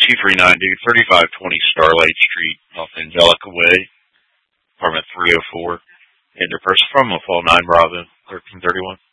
2390, 3520 Starlight Street, off Angelica Way, apartment 304. And your person from will fall 9 Bravo, 1331.